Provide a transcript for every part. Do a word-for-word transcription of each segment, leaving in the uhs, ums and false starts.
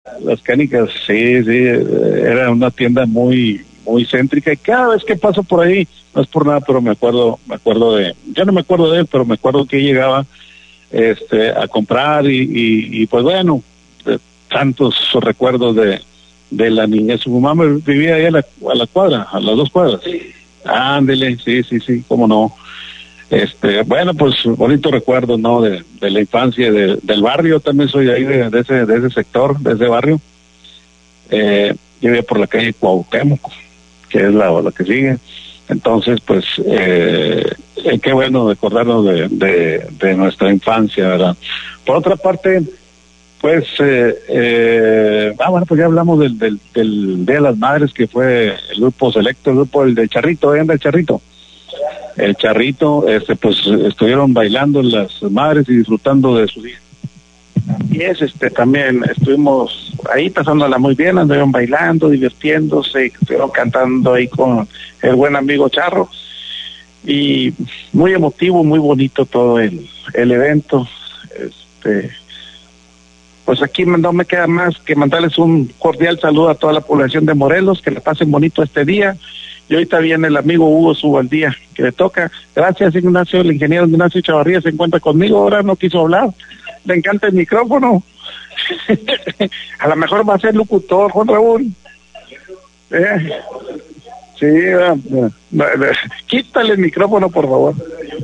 Las Canicas, sí, sí, era una tienda muy, muy céntrica y cada vez que paso por ahí, no es por nada, pero me acuerdo, me acuerdo de, ya no me acuerdo de él, pero me acuerdo que llegaba, este, a comprar y, y, y pues bueno, tantos recuerdos de, de la niñez. Su mamá vivía ahí a la, a la cuadra, a las dos cuadras. Sí. Ándele, sí, sí, sí, cómo no. Este, bueno, pues bonito recuerdo, ¿no? De, de la infancia, de, del barrio, también soy de ahí, de, de ese, de ese sector, de ese barrio. Eh, yo vivía por la calle Cuauhtémoc, que es la, la que sigue. Entonces, pues, eh, eh, qué bueno recordarnos de, de, de nuestra infancia, ¿verdad? Por otra parte, pues, eh, eh, ah, bueno, pues ya hablamos del, del, del Día de las Madres, que fue el grupo selecto, el grupo el del Charrito, ¿eh? anda el Charrito. El Charrito, este, pues, estuvieron bailando las madres y disfrutando de su día. Y es, este, también estuvimos ahí pasándola muy bien, anduvieron bailando, divirtiéndose, estuvieron cantando ahí con el buen amigo Charro, y muy emotivo, muy bonito todo el, el evento. Este, pues aquí no me queda más que mandarles un cordial saludo a toda la población de Morelos, que le pasen bonito este día. Y ahorita viene el amigo Hugo Subaldía, que le toca. Gracias, Ignacio, el ingeniero Ignacio Chavarría se encuentra conmigo, ahora no quiso hablar. Le encanta el micrófono. A lo mejor va a ser locutor, Juan Raúl. Eh, sí, eh, eh, quítale el micrófono, por favor.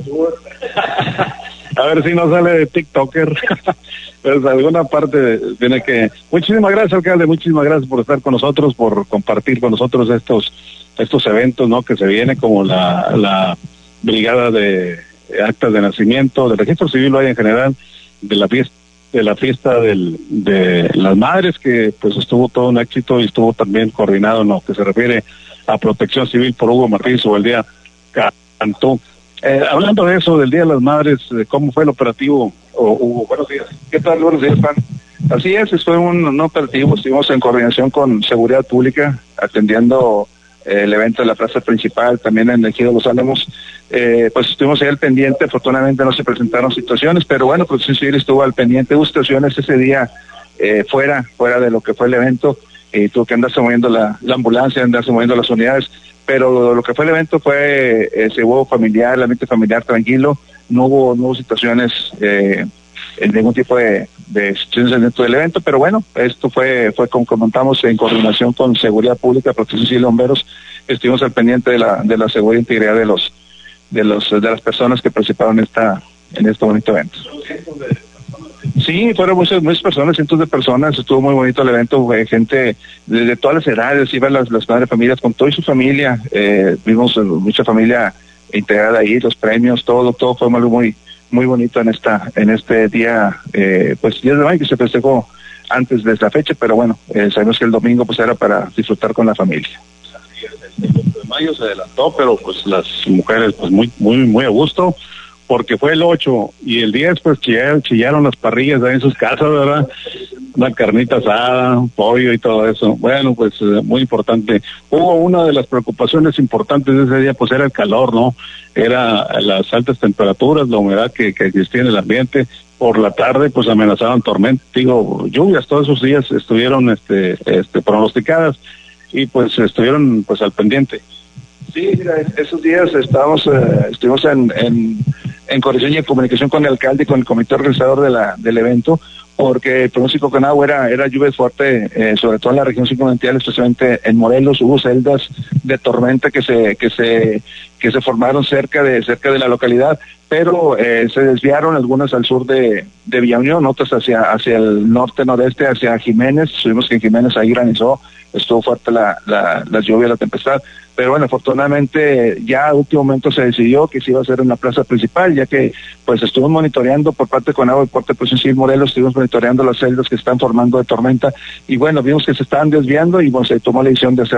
A ver si no sale de TikToker. Pues alguna parte tiene que... Muchísimas gracias, alcalde, muchísimas gracias por estar con nosotros, por compartir con nosotros estos estos eventos, ¿no? Que se vienen, como la, la brigada de actas de nacimiento, del registro civil hoy en general, de la fiesta de la fiesta del, de las madres, que pues estuvo todo un éxito y estuvo también coordinado en lo que se refiere a protección civil por Hugo Martínez Subaldía Cantú. Eh, hablando de eso, del Día de las Madres, ¿cómo fue el operativo, Hugo? Buenos días. ¿Qué tal? Buenos días, Juan. Así es, fue un, un operativo, estuvimos en coordinación con Seguridad Pública, atendiendo eh, el evento de la plaza principal, también en el Ejido Los Álamos. Eh, pues estuvimos ahí al pendiente, afortunadamente no se presentaron situaciones, pero bueno, pues sí, sí, estuvo al pendiente. Hubo situaciones ese día eh, fuera, fuera de lo que fue el evento, y tuvo que andarse moviendo la, la ambulancia, andarse moviendo las unidades, pero lo que fue el evento fue, eh, se hubo familiar, el ambiente familiar tranquilo, no hubo, no hubo situaciones, eh, en ningún tipo de, de situaciones dentro del evento, pero bueno, esto fue, fue como comentamos, en coordinación con Seguridad Pública, Protección Civil y Bomberos, estuvimos al pendiente de la, de la seguridad e integridad de los, de los, de las personas que participaron en esta, en este bonito evento. Sí, fueron muchas, muchas personas, cientos de personas, estuvo muy bonito el evento, eh, gente de, de todas las edades, iban las, las madres familias con toda su familia, eh, vimos mucha familia integrada ahí, los premios, todo, todo fue algo muy, muy bonito en esta, en este día, eh, pues diez de mayo, que se festejó antes de esta fecha, pero bueno, eh, sabemos que el domingo pues era para disfrutar con la familia. El ocho de mayo se adelantó, pero pues las mujeres pues muy, muy, muy a gusto, porque fue el ocho y el diez pues chillaron, chillaron las parrillas ahí en sus casas, ¿verdad? Una carnita asada, un pollo y todo eso. Bueno, pues eh, muy importante. Hubo una de las preocupaciones importantes de ese día, pues era el calor, ¿no? Era las altas temperaturas, la humedad que, que existía en el ambiente. Por la tarde pues amenazaban tormentas, digo, lluvias, todos esos días estuvieron este, este, pronosticadas y pues estuvieron pues al pendiente. Sí, mira, esos días estábamos, eh, estuvimos en, en, en coordinación y en comunicación con el alcalde y con el comité organizador de la, del evento, porque el pronóstico con agua era, era lluvia fuerte, eh, sobre todo en la región circundantal, especialmente en Morelos. Hubo celdas de tormenta que se, que se, que se formaron cerca de, cerca de la localidad, pero eh, se desviaron algunas al sur de, de Villa Unión, otras hacia, hacia el norte, noreste, hacia Jiménez. Subimos que en Jiménez ahí granizó, estuvo fuerte la, la, la lluvia, la tempestad, pero bueno, afortunadamente ya a último momento se decidió que se iba a hacer en la plaza principal, ya que pues estuvimos monitoreando por parte de Conagua y por parte de Protección Civil Morelos, estuvimos monitoreando las celdas que están formando de tormenta, y bueno, vimos que se estaban desviando y bueno, se tomó la decisión de hacerlo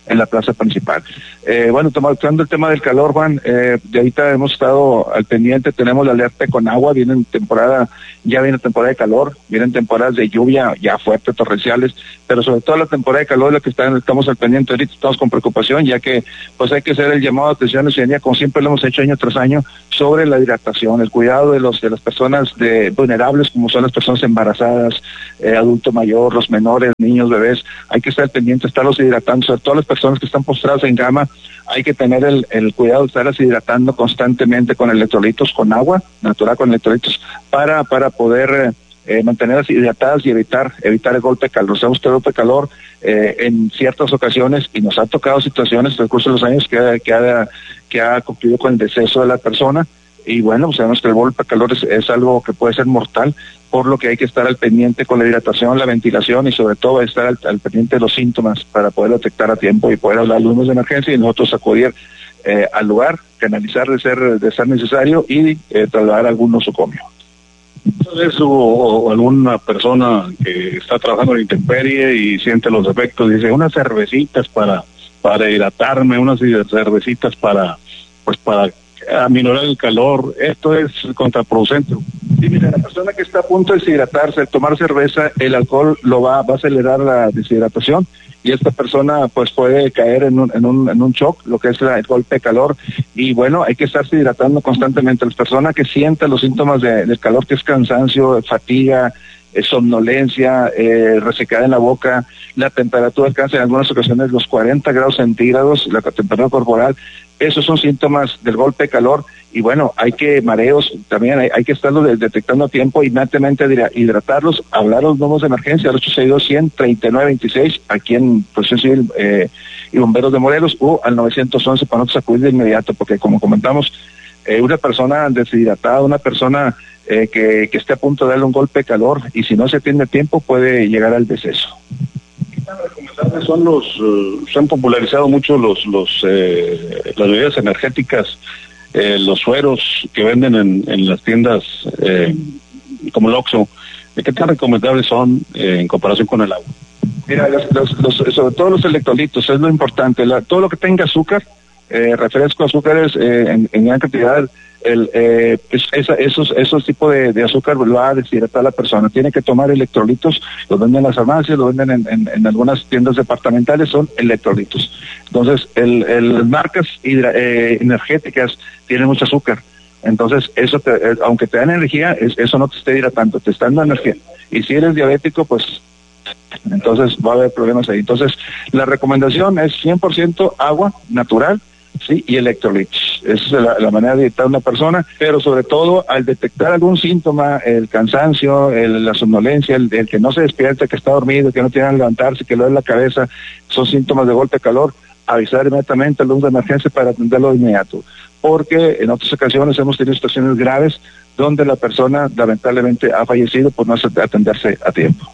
en la plaza principal. Eh, bueno, tomando el tema del calor, Juan, eh, de ahorita hemos estado al pendiente, tenemos la alerta con agua, viene temporada, ya viene temporada de calor, vienen temporadas de lluvia ya fuertes, torrenciales, pero sobre todo la temporada de calor es la que está, estamos al pendiente ahorita, estamos con preocupación, ya que pues hay que hacer el llamado de atención a la ciudadanía, como siempre lo hemos hecho año tras año, sobre la hidratación, el cuidado de los de las personas de, vulnerables, como son las personas embarazadas, eh, adulto mayor, los menores, niños, bebés, hay que estar al pendiente, estarlos hidratando, sobre todo las personas que están postradas en cama, hay que tener el, el cuidado de estarlas hidratando constantemente con electrolitos, con agua natural, con electrolitos, para, para poder eh, mantenerlas hidratadas y evitar evitar el golpe de calor. Sabemos que el golpe de calor eh, en ciertas ocasiones, y nos ha tocado situaciones en el curso de los años que, que, ha, que ha concluido con el deceso de la persona, y bueno, pues sabemos que el golpe de calor es, es algo que puede ser mortal, por lo que hay que estar al pendiente con la hidratación, la ventilación y sobre todo estar al, al pendiente de los síntomas para poder detectar a tiempo y poder hablar a los números de emergencia y nosotros acudir eh, al lugar, canalizar de ser de ser necesario y eh, trasladar a algún nosocomio. Entonces, o, o alguna persona que está trabajando en intemperie y siente los efectos, dice, unas cervecitas para para hidratarme, unas cervecitas para, pues para aminorar el calor, esto es contraproducente. Sí, mira, la persona que está a punto de deshidratarse, al tomar cerveza, el alcohol lo va, va a acelerar la deshidratación y esta persona pues puede caer en un, en un, en un shock, lo que es la, el golpe de calor, y bueno, hay que estarse hidratando constantemente. Las personas que sientan los síntomas de, del calor, que es cansancio, fatiga, eh, somnolencia, eh, resecada en la boca, la temperatura alcanza en algunas ocasiones los cuarenta grados centígrados, la temperatura corporal, esos son síntomas del golpe de calor, y bueno, hay que, mareos, también hay, hay que estarlo de, detectando a tiempo, inmediatamente hidratarlos, hablar a los números de emergencia, al ocho seis dos, cien, treinta y nueve veintiséis, aquí en Protección Civil eh, y Bomberos de Morelos, o al nueve once para nosotros acudir de inmediato, porque como comentamos, eh, una persona deshidratada, una persona eh, que, que esté a punto de darle un golpe de calor, y si no se atiende a tiempo, puede llegar al deceso. Son los, uh, se han popularizado mucho los, los, eh, las bebidas energéticas, eh, los sueros que venden en, en las tiendas eh, como el Oxxo. ¿Qué tan recomendables son eh, en comparación con el agua? Mira, los, los, los, sobre todo los electrolitos, es lo importante, la, todo lo que tenga azúcar, eh, refresco, azúcares eh, en, en gran cantidad, el, eh, pues esa, esos esos tipos de, de azúcar lo va a deshidratar a la persona. Tiene que tomar electrolitos, los venden en las farmacias, los venden en, en, en algunas tiendas departamentales, son electrolitos. Entonces, el, el, las marcas hidra, eh, energéticas tienen mucho azúcar. Entonces, eso te, eh, aunque te dan energía, es, eso no te está hidratando, te está dando energía. Y si eres diabético, pues entonces va a haber problemas ahí. Entonces, la recomendación es cien por ciento agua natural, sí, y electrolitos. Esa es la, la manera de hidratar a una persona, pero sobre todo al detectar algún síntoma, el cansancio, el, la somnolencia, el, el que no se despierta, que está dormido, que no tiene que levantarse, que le duele la cabeza, son síntomas de golpe de calor, avisar inmediatamente al número de emergencia para atenderlo de inmediato, porque en otras ocasiones hemos tenido situaciones graves donde la persona lamentablemente ha fallecido por no atenderse a tiempo.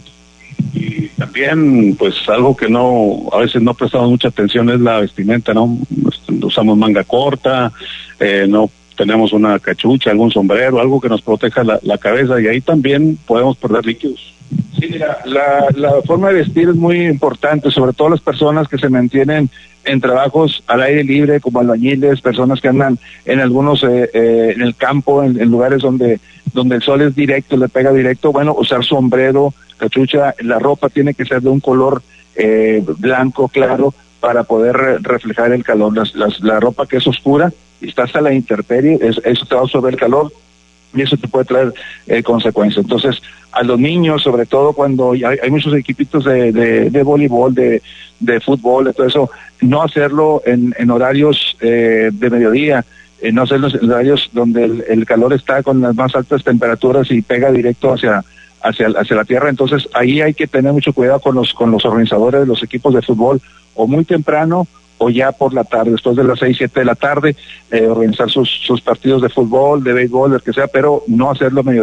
Y también, pues, algo que no, a veces no prestamos mucha atención es la vestimenta, ¿no? Usamos manga corta, eh, no tenemos una cachucha, algún sombrero, algo que nos proteja la, la cabeza, y ahí también podemos perder líquidos. Sí, mira, la, la forma de vestir es muy importante, sobre todo las personas que se mantienen en trabajos al aire libre, como albañiles, personas que andan en algunos, eh, eh, en el campo, en, en lugares donde, donde el sol es directo, le pega directo, bueno, usar sombrero, cachucha, la ropa tiene que ser de un color eh, blanco, claro, para poder re reflejar el calor. Las, las, la ropa que es oscura y está hasta la intemperie, es, eso te va a absorber el calor y eso te puede traer eh, consecuencias. Entonces, a los niños, sobre todo cuando hay, hay muchos equipitos de, de, de voleibol, de, de fútbol, de todo eso, no hacerlo en, en horarios eh, de mediodía, eh, no hacerlo en horarios donde el, el calor está con las más altas temperaturas y pega directo hacia hacia hacia la tierra. Entonces ahí hay que tener mucho cuidado con los con los organizadores de los equipos de fútbol, o muy temprano o ya por la tarde, después de las seis, siete de la tarde, eh, organizar sus sus partidos de fútbol, de béisbol, el que sea, pero no hacerlo a mediodía.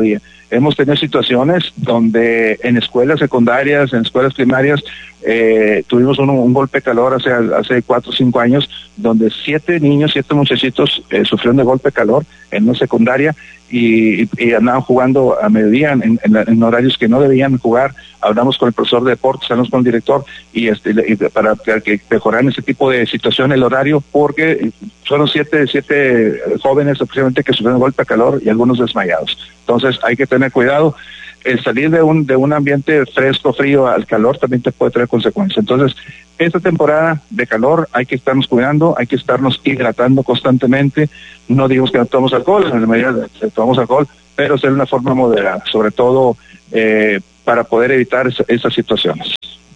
hemos tenido situaciones donde en escuelas secundarias, en escuelas primarias, eh, tuvimos un, un golpe de calor hace, hace cuatro o cinco años, donde siete niños, siete muchachitos eh, sufrieron de golpe de calor en una secundaria y, y, y andaban jugando a mediodía en, en, en horarios que no debían jugar. Hablamos con el profesor de deportes, hablamos con el director y, este, y para que, que mejoraran ese tipo de situación el horario, porque fueron siete, siete jóvenes aproximadamente que sufrieron golpe de calor y algunos desmayados. Entonces hay que tener cuidado. El salir de un de un ambiente fresco, frío al calor también te puede traer consecuencias. Entonces, esta temporada de calor hay que estarnos cuidando, hay que estarnos hidratando constantemente. No digamos que no tomamos alcohol, en la medida que tomamos alcohol, pero ser de una forma moderada, sobre todo eh, para poder evitar esa, esas situaciones.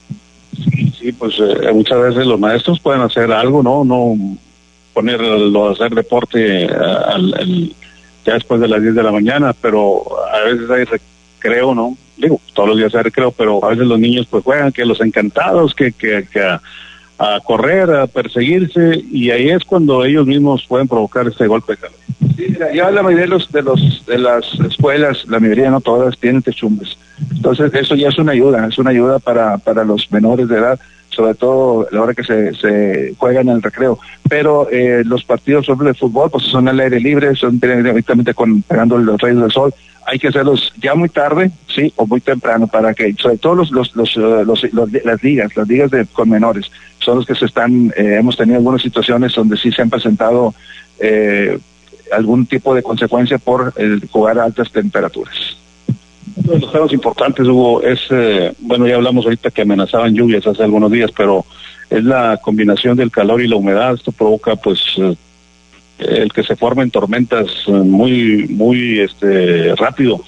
Sí, sí, pues eh, muchas veces los maestros pueden hacer algo, ¿no? No ponerlo a hacer deporte al, al, ya después de las diez de la mañana, pero a veces hay recreo, ¿no? Digo, todos los días hay recreo, pero a veces los niños pues juegan que los encantados, que, que, que a, a correr, a perseguirse, y ahí es cuando ellos mismos pueden provocar ese golpe de calor. Sí, mira, ya la mayoría de los de los de las escuelas, la mayoría, no todas, tienen techumbres. Entonces eso ya es una ayuda, es una ayuda para para los menores de edad, sobre todo a la hora que se, se juega en el recreo. Pero eh, los partidos sobre el fútbol pues son al aire libre, son directamente con pegando los rayos del sol. Hay que hacerlos ya muy tarde, sí, o muy temprano, para que, sobre todo los los los, uh, los, los las ligas, las ligas de con menores, son los que se están, eh, hemos tenido algunas situaciones donde sí se han presentado eh, algún tipo de consecuencia por el jugar a altas temperaturas. Uno de los temas importantes, Hugo, es, eh, bueno, ya hablamos ahorita que amenazaban lluvias hace algunos días, pero es la combinación del calor y la humedad. Esto provoca, pues, eh, el que se formen tormentas eh, muy, muy este, rápido,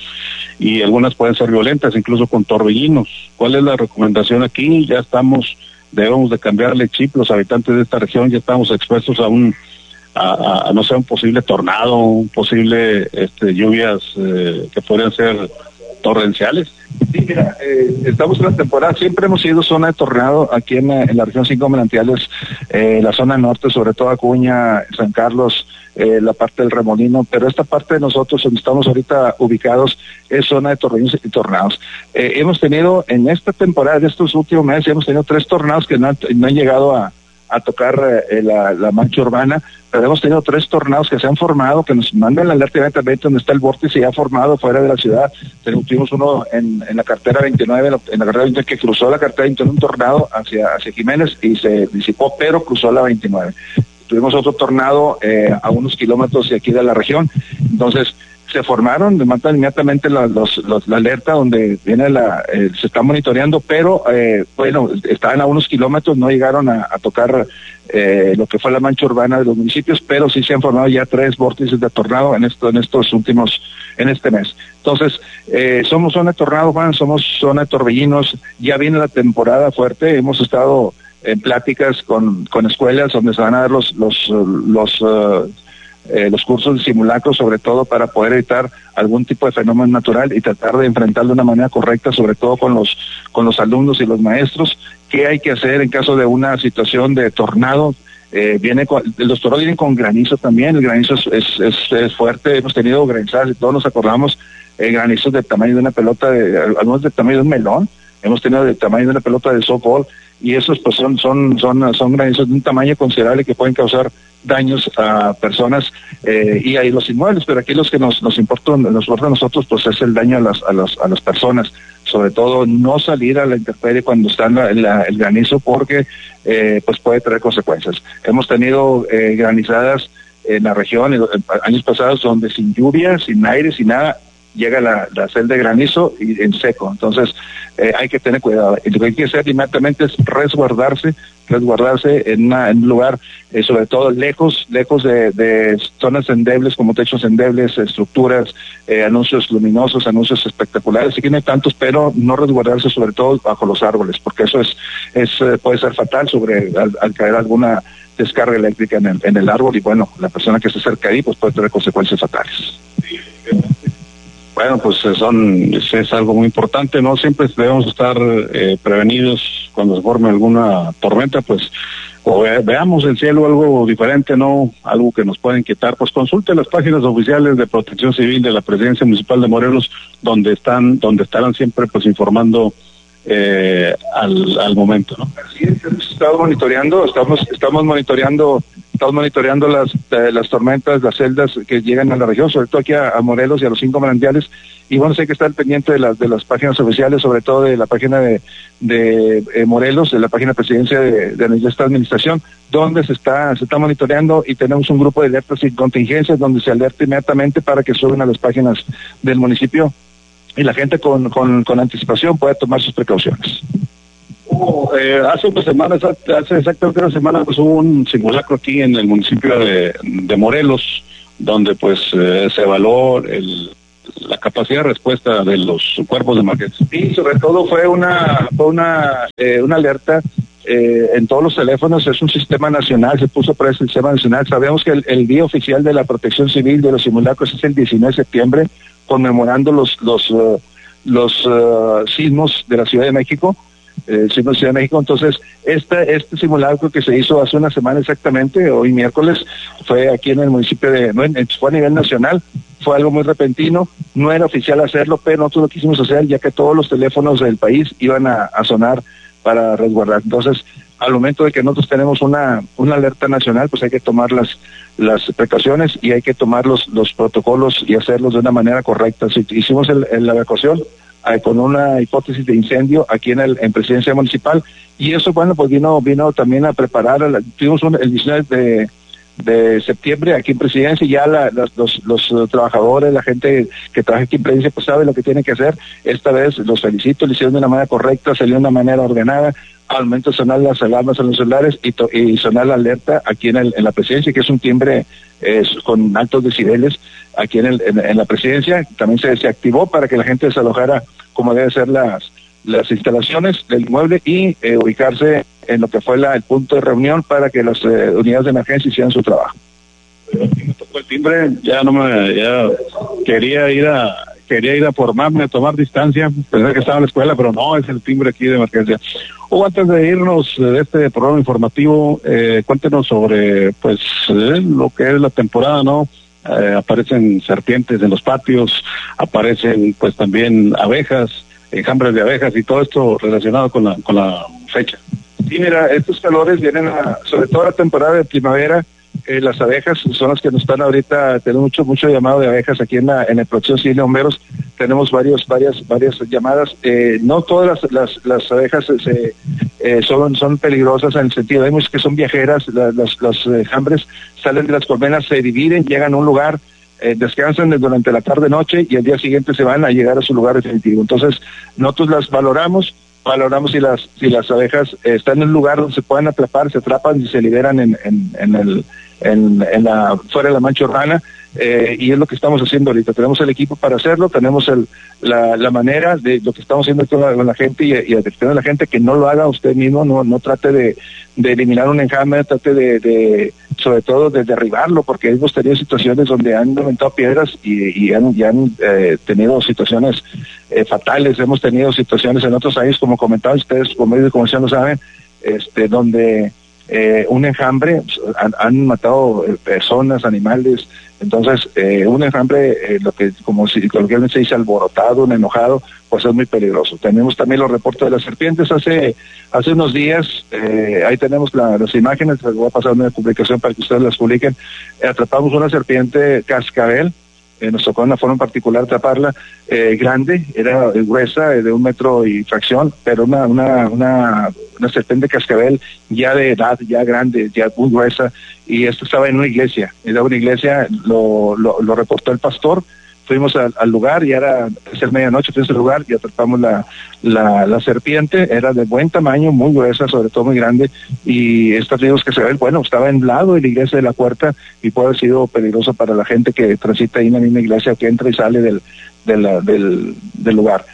y algunas pueden ser violentas, incluso con torbellinos. ¿Cuál es la recomendación aquí? Ya estamos, debemos de cambiarle chip, los habitantes de esta región ya estamos expuestos a un A, a, a no ser un posible tornado, un posible este, lluvias eh, que podrían ser torrenciales. Sí, mira, eh, estamos en la temporada, siempre hemos sido zona de tornado aquí en la, en la región Cinco Manantiales, eh, la zona norte, sobre todo Acuña, San Carlos, eh, la parte del Remolino, pero esta parte de nosotros, donde estamos ahorita ubicados, es zona de torrencias y tornados. Eh, hemos tenido, en esta temporada, de estos últimos meses, hemos tenido tres tornados que no han, no han llegado a a tocar eh, la, la mancha urbana, pero hemos tenido tres tornados que se han formado, que nos mandan la alerta inmediatamente donde está el vórtice ya formado fuera de la ciudad. Tuvimos uno en, en la carretera veintinueve, en la carretera veintinueve, que cruzó la carretera veintinueve, un tornado hacia, hacia Jiménez y se disipó, pero cruzó la veintinueve. Tuvimos otro tornado eh, a unos kilómetros de aquí de la región. Entonces, se formaron, le mandan inmediatamente la, los, los, la alerta donde viene la, eh, se está monitoreando, pero eh, bueno, estaban a unos kilómetros, no llegaron a, a tocar eh, lo que fue la mancha urbana de los municipios, pero sí se han formado ya tres vórtices de tornado en esto, en estos últimos, en este mes. Entonces, eh, somos zona de tornado, Juan, somos zona de torbellinos, ya viene la temporada fuerte, hemos estado en pláticas con, con escuelas donde se van a dar los, los, los, uh, Eh, los cursos de simulacro, sobre todo para poder evitar algún tipo de fenómeno natural y tratar de enfrentarlo de una manera correcta, sobre todo con los con los alumnos y los maestros. ¿Qué hay que hacer en caso de una situación de tornado? Eh, viene con, los toros vienen con granizo también, el granizo es, es, es, es fuerte, hemos tenido granizadas y todos nos acordamos, eh, granizos del tamaño de una pelota, de, algunos del tamaño de un melón, hemos tenido del tamaño de una pelota de softball, y esos pues son, son, son, son granizos de un tamaño considerable que pueden causar daños a personas eh, y a los inmuebles, pero aquí los que nos nos importa, nos importa a nosotros pues es el daño a las a las a las personas, sobre todo no salir a la intemperie cuando está la, la, el granizo, porque eh, pues puede traer consecuencias. Hemos tenido eh, granizadas en la región en, en años pasados donde sin lluvia, sin aire, sin nada, llega la, la celda de granizo y en seco. Entonces eh, hay que tener cuidado. Y lo que hay que hacer inmediatamente es resguardarse, resguardarse en, una, en un lugar, eh, sobre todo lejos, lejos de, de zonas endebles como techos endebles, estructuras, eh, anuncios luminosos, anuncios espectaculares. Sí que no hay tantos, pero no resguardarse sobre todo bajo los árboles, porque eso es, es eh, puede ser fatal sobre al, al caer alguna descarga eléctrica en el, en el árbol, y bueno, la persona que se acerca ahí pues puede tener consecuencias fatales. Bueno, pues son es, es algo muy importante, ¿no? Siempre debemos estar eh, prevenidos cuando se forme alguna tormenta, pues o ve, veamos el cielo algo diferente, no algo que nos pueda inquietar, pues consulte las páginas oficiales de Protección Civil de la Presidencia Municipal de Morelos, donde están, donde estarán siempre pues informando eh, al, al momento, ¿no? Así es, hemos estado monitoreando, estamos, estamos monitoreando, estamos monitoreando las, eh, las tormentas, las celdas que llegan a la región, sobre todo aquí a, a Morelos y a los cinco manantiales, y bueno, sé que está al pendiente de las, de las páginas oficiales, sobre todo de la página de, de eh, Morelos, de la página presidencia de, de esta administración, donde se está, se está monitoreando y tenemos un grupo de alertas y contingencias donde se alerta inmediatamente para que suban a las páginas del municipio y la gente con, con, con anticipación puede tomar sus precauciones. Oh, eh, hace unas semanas, hace exactamente una semana, pues hubo un simulacro aquí en el municipio de, de Morelos, donde pues eh, se evaluó el, la capacidad de respuesta de los cuerpos de emergencia. Sí, sobre todo fue una, fue una, eh, una alerta eh, en todos los teléfonos, es un sistema nacional, se puso para ese sistema nacional. Sabemos que el, el día oficial de la Protección Civil de los simulacros es el diecinueve de septiembre, conmemorando los los uh, los uh, sismos de la Ciudad de México, eh, sismos de Ciudad de México. Entonces, este este simulacro que se hizo hace una semana exactamente, hoy miércoles, fue aquí en el municipio de, no, fue a nivel nacional, fue algo muy repentino, no era oficial hacerlo, pero nosotros lo quisimos hacer ya que todos los teléfonos del país iban a, a sonar para resguardar. Entonces, al momento de que nosotros tenemos una una alerta nacional, pues hay que tomar las las precauciones y hay que tomar los, los protocolos y hacerlos de una manera correcta. Si hicimos el, el, la evacuación eh, con una hipótesis de incendio aquí en el en Presidencia Municipal, y eso, bueno, pues vino vino también a preparar, a la, tuvimos un, el diecinueve de, de septiembre aquí en Presidencia, y ya la, los, los, los trabajadores, la gente que trabaja aquí en Presidencia, pues sabe lo que tiene que hacer. Esta vez los felicito, lo hicieron de una manera correcta, salió de una manera ordenada, al momento de sonar las alarmas en los celulares y, to, y sonar la alerta aquí en, el, en la Presidencia, que es un timbre eh, con altos decibeles aquí en, el, en, en la Presidencia. También se, se activó para que la gente desalojara como debe ser las las instalaciones del inmueble y eh, ubicarse en lo que fue la, el punto de reunión para que las eh, unidades de emergencia hicieran su trabajo. Me tocó el timbre, ya no me, ya quería ir a, quería ir a formarme, a tomar distancia, pensé que estaba en la escuela, pero no, es el timbre aquí de emergencia. O antes de irnos de este programa informativo, eh, cuéntenos sobre, pues, eh, lo que es la temporada, ¿no? Eh, aparecen serpientes en los patios, aparecen, pues, también abejas, enjambres de abejas y todo esto relacionado con la, con la fecha. Sí, mira, estos calores vienen a, sobre todo la temporada de primavera. Eh, las abejas son las que nos están ahorita, tenemos mucho mucho llamado de abejas aquí en la en el Protección Civil de Bomberos, tenemos varios varias varias llamadas. Eh, no todas las las, las abejas se, eh, son son peligrosas en el sentido, hay muchas que son viajeras, la, las los enjambres salen de las colmenas, se dividen, llegan a un lugar, eh, descansan durante la tarde noche y al día siguiente se van a llegar a su lugar definitivo. Entonces nosotros las valoramos valoramos si las si las abejas eh, están en un lugar donde se pueden atrapar, se atrapan y se liberan en en, en el en, en la fuera de la mancha urbana, eh, y es lo que estamos haciendo ahorita. Tenemos el equipo para hacerlo, tenemos el la, la manera de lo que estamos haciendo con la, con la gente, y, y advirtiendo a la gente que no lo haga usted mismo, no no trate de, de eliminar un enjambre, trate de, de sobre todo de derribarlo, porque hemos tenido situaciones donde han aumentado piedras y, y han, y han eh, tenido situaciones eh, fatales. Hemos tenido situaciones en otros años, como comentaban ustedes, como medios de comunicación lo saben, este, donde eh, un enjambre, han, han matado eh, personas, animales. Entonces, eh, un enjambre, eh, lo que como si coloquialmente se dice alborotado, un enojado, pues es muy peligroso. Tenemos también los reportes de las serpientes. Hace hace unos días, eh, ahí tenemos la, las imágenes, les voy a pasar una publicación para que ustedes las publiquen. Eh, atrapamos una serpiente cascabel, eh, nos tocó de una forma particular atraparla, eh, grande, era gruesa, eh, de un metro y fracción, pero una, una, una, una serpiente cascabel ya de edad, ya grande, ya muy gruesa, y esto estaba en una iglesia, era una iglesia, lo, lo, lo reportó el pastor. Fuimos al, al lugar, y era es medianoche, fuimos al lugar y atrapamos la, la, la serpiente. Era de buen tamaño, muy gruesa, sobre todo muy grande, y estos ríos que se ven, bueno, estaba en lado de la iglesia de la puerta, y puede haber sido peligroso para la gente que transita ahí en la misma iglesia, que entra y sale del, de la, del, del lugar.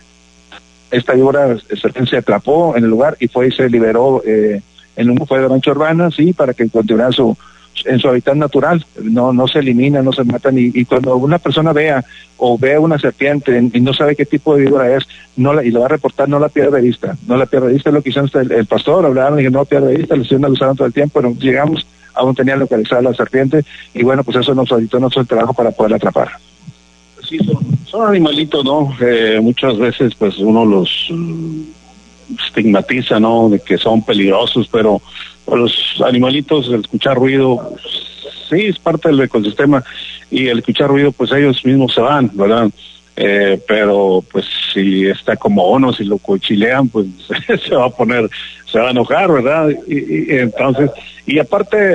Esta víbora serpiente se atrapó en el lugar y fue y se liberó eh, en un fue de rancho urbana, sí, para que continuara su en su hábitat natural, no no se eliminan, no se matan, y, y cuando una persona vea o ve una serpiente y no sabe qué tipo de víbora es, no la, y lo va a reportar, no la pierda de vista, no la pierda de vista. Es lo que hicieron el, el pastor, hablaron y que no la pierda de vista, los la usaron todo el tiempo, pero llegamos, aún tenía localizada la serpiente, y bueno, pues eso nos ayudó nuestro trabajo para poder atrapar. Sí, son, son animalitos, ¿no? Eh, muchas veces pues uno los mm, estigmatiza, ¿no? De que son peligrosos, pero los animalitos, el escuchar ruido, sí, es parte del ecosistema, y el escuchar ruido, pues ellos mismos se van, ¿verdad? Eh, pero pues si está como uno, si lo cochilean, pues se va a poner, se va a enojar, ¿verdad? Y, y entonces, y aparte,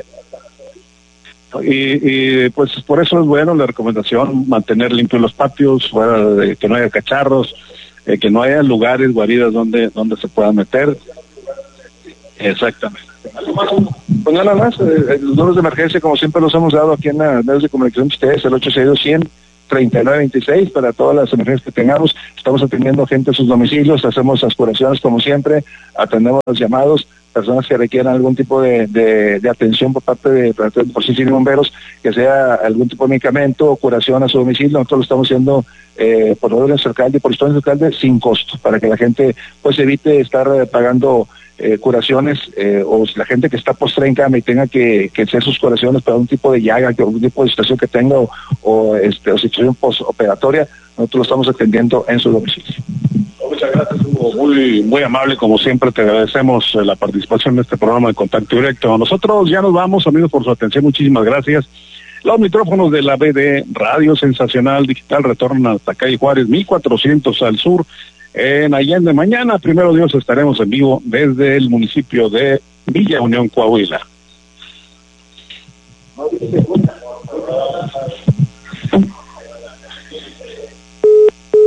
y, y pues por eso es bueno la recomendación, mantener limpios los patios, fuera de que no haya cacharros, eh, que no haya lugares, guaridas donde, donde se puedan meter. Exactamente. Pues nada más, eh, los números de emergencia, como siempre los hemos dado aquí en los medios de comunicación de ustedes, el ocho seis dos cien treinta y nueve veintiséis, para todas las emergencias que tengamos. Estamos atendiendo gente a sus domicilios, hacemos las curaciones como siempre, atendemos los llamados, personas que requieran algún tipo de, de, de atención por parte de por sí bomberos, que sea algún tipo de medicamento o curación a su domicilio. Nosotros lo estamos haciendo eh, por orden del alcalde y por instrucción del alcalde sin costo, para que la gente pues evite estar eh, pagando Eh, curaciones, eh, o si la gente que está postrada en cama y tenga que, que hacer sus curaciones para un tipo de llaga, que algún tipo de situación que tenga, o, o, este, o situación postoperatoria, nosotros lo estamos atendiendo en su domicilio. Muchas gracias, Hugo. Muy, muy amable, como siempre, te agradecemos la participación en este programa de Contacto Directo. Nosotros ya nos vamos, amigos, por su atención, muchísimas gracias. Los micrófonos de la B D Radio Sensacional Digital retornan hasta calle Juárez, mil cuatrocientos al sur, en Allende. Mañana, primero Dios, estaremos en vivo desde el municipio de Villa Unión, Coahuila.